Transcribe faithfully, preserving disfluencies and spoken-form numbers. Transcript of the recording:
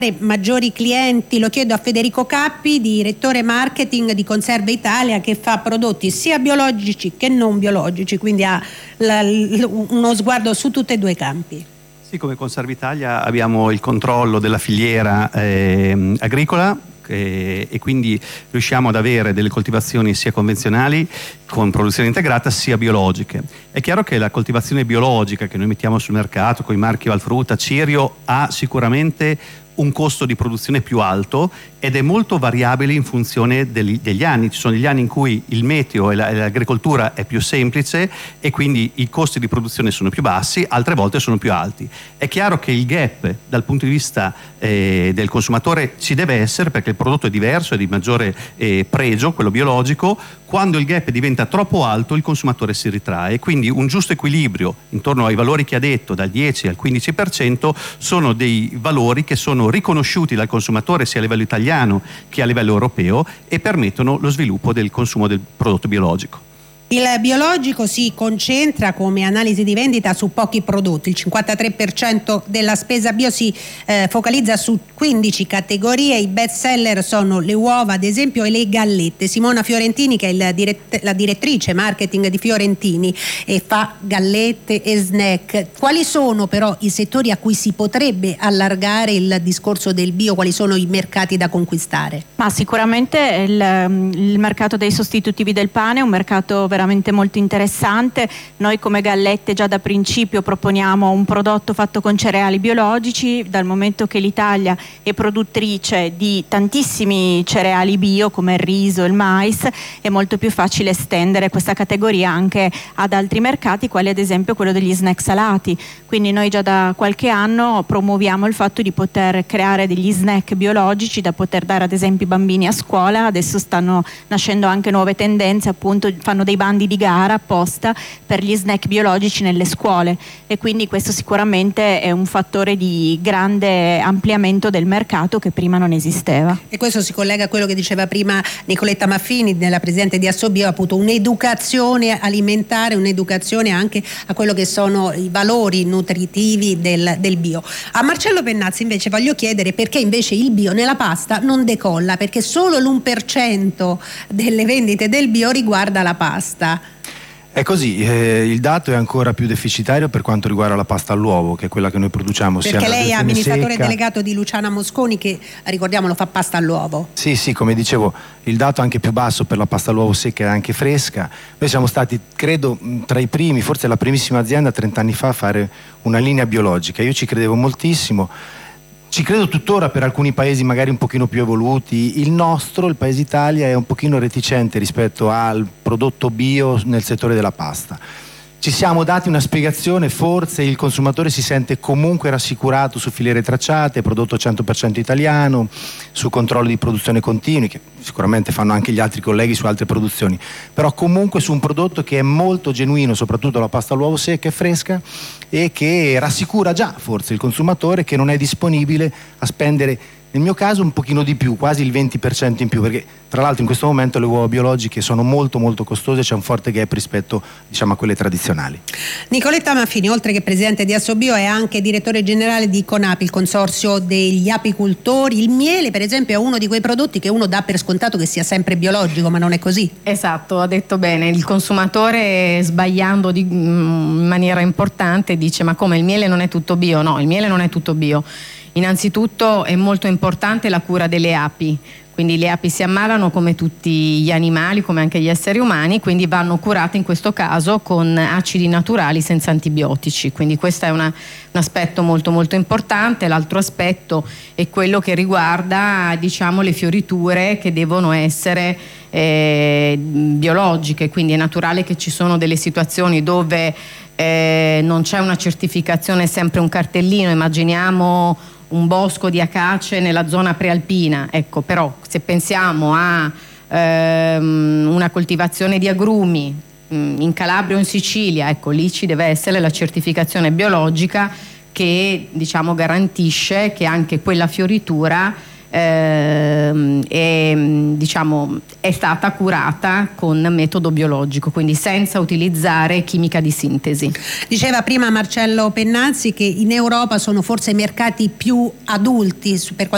maggiori clienti? Lo chiedo a Federico Cappi, direttore marketing di Conserve Italia, che fa prodotti sia biologici che non biologici, quindi ha la, uno sguardo su tutti e due i campi. Sì, come Conserve Italia abbiamo il controllo della filiera eh, agricola eh, e quindi riusciamo ad avere delle coltivazioni sia convenzionali con produzione integrata sia biologiche. È chiaro che la coltivazione biologica che noi mettiamo sul mercato con i marchi Valfrutta, Cirio, ha sicuramente un costo di produzione più alto ed è molto variabile in funzione degli, degli anni. Ci sono degli anni in cui il meteo e, la, e l'agricoltura è più semplice e quindi i costi di produzione sono più bassi, altre volte sono più alti. È chiaro che il gap dal punto di vista eh, del consumatore ci deve essere, perché il prodotto è diverso, è di maggiore eh, pregio, quello biologico. Quando il gap diventa troppo alto il consumatore si ritrae, quindi un giusto equilibrio intorno ai valori che ha detto, dal dieci al quindici per cento, sono dei valori che sono riconosciuti dal consumatore sia a livello italiano che a livello europeo e permettono lo sviluppo del consumo del prodotto biologico. Il biologico si concentra come analisi di vendita su pochi prodotti, il cinquantatré per cento della spesa bio si eh, focalizza su quindici categorie, i best seller sono le uova ad esempio e le gallette. Simona Fiorentini, che è il dirett- la direttrice marketing di Fiorentini e fa gallette e snack, quali sono però i settori a cui si potrebbe allargare il discorso del bio, quali sono i mercati da conquistare? Ma sicuramente il, il mercato dei sostitutivi del pane è un mercato veramente veramente molto interessante. Noi come Gallette già da principio proponiamo un prodotto fatto con cereali biologici, dal momento che l'Italia è produttrice di tantissimi cereali bio come il riso e il mais, è molto più facile estendere questa categoria anche ad altri mercati, quali ad esempio quello degli snack salati. Quindi noi già da qualche anno promuoviamo il fatto di poter creare degli snack biologici da poter dare ad esempio ai bambini a scuola. Adesso stanno nascendo anche nuove tendenze, appunto fanno dei bandi di gara apposta per gli snack biologici nelle scuole e quindi questo sicuramente è un fattore di grande ampliamento del mercato che prima non esisteva. E questo si collega a quello che diceva prima Nicoletta Maffini, della presidente di Assobio, appunto un'educazione alimentare, un'educazione anche a quello che sono i valori nutritivi del, del bio. A Marcello Pennazzi invece voglio chiedere perché invece il bio nella pasta non decolla, perché solo l'uno per cento delle vendite del bio riguarda la pasta. È così, eh, il dato è ancora più deficitario per quanto riguarda la pasta all'uovo, che è quella che noi produciamo. Perché sia lei è amministratore secca. delegato di Luciana Mosconi, che ricordiamolo fa pasta all'uovo. Sì, sì, come dicevo, il dato anche più basso per la pasta all'uovo secca e anche fresca. Noi siamo stati, credo, tra i primi, forse la primissima azienda trent'anni fa a fare una linea biologica. Io ci credevo moltissimo. Ci credo tuttora per alcuni paesi magari un pochino più evoluti. Il nostro, il paese Italia, è un pochino reticente rispetto al prodotto bio nel settore della pasta. Ci siamo dati una spiegazione, forse il consumatore si sente comunque rassicurato su filiere tracciate, prodotto cento per cento italiano, su controllo di produzione continui, che sicuramente fanno anche gli altri colleghi su altre produzioni, però comunque su un prodotto che è molto genuino, soprattutto la pasta all'uovo secca e fresca, e che rassicura già forse il consumatore che non è disponibile a spendere, nel mio caso, un pochino di più, quasi il venti per cento in più, perché tra l'altro in questo momento le uova biologiche sono molto molto costose, c'è un forte gap rispetto, diciamo, a quelle tradizionali. Nicoletta Maffini, oltre che presidente di Assobio, è anche direttore generale di CONAPI, il consorzio degli apicoltori. Il miele, per esempio, è uno di quei prodotti che uno dà per scontato che sia sempre biologico, ma non è così. Esatto, ha detto bene. Il consumatore, sbagliando di, in maniera importante, dice: ma come, il miele non è tutto bio? No, il miele non è tutto bio. Innanzitutto è molto importante la cura delle api, quindi le api si ammalano come tutti gli animali, come anche gli esseri umani, quindi vanno curate in questo caso con acidi naturali senza antibiotici, quindi questo è una, un aspetto molto molto importante. L'altro aspetto è quello che riguarda, diciamo, le fioriture che devono essere eh, biologiche, quindi è naturale che ci sono delle situazioni dove eh, non c'è una certificazione, sempre un cartellino, immaginiamo un bosco di acace nella zona prealpina, ecco, però se pensiamo a ehm, una coltivazione di agrumi mh, in Calabria o in Sicilia, ecco, lì ci deve essere la certificazione biologica che, diciamo, garantisce che anche quella fioritura ehm, è, diciamo, è stata curata con metodo biologico, quindi senza utilizzare chimica di sintesi. Diceva prima Marcello Pennazzi che in Europa sono forse i mercati più adulti per quanto